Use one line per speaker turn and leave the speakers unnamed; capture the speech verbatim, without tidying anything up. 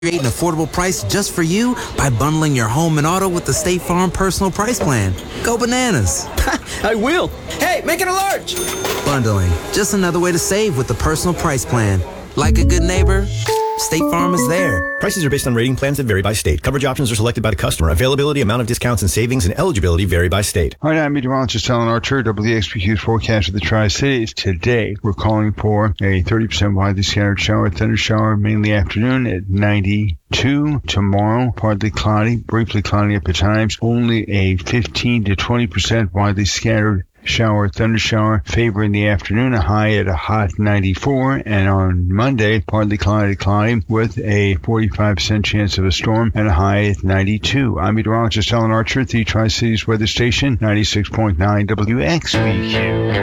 Create an affordable price just for you by bundling your home and auto with the State Farm Personal Price Plan. Go bananas.
I will. Hey, make it a large.
Bundling, just another way to save with the Personal Price Plan. Like a good neighbor, State Farm is there.
Prices are based on rating plans that vary by state. Coverage options are selected by the customer. Availability, amount of discounts and savings, and eligibility vary by state.
Hi, I'm meteorologist Alan Archer. W X B Q's forecast of the Tri-Cities. Today, we're calling for a thirty percent widely scattered shower, thunder shower, mainly afternoon at ninety-two. Tomorrow, partly cloudy, briefly cloudy at times. Only a fifteen to twenty percent widely scattered shower, thunder shower, favor in the afternoon, a high at a hot ninety-four, and on Monday, partly cloudy, cloudy with a forty-five percent chance of a storm and a high at ninety-two. I'm meteorologist Alan Archer at the Tri-Cities Weather Station, ninety-six point nine W X B Q.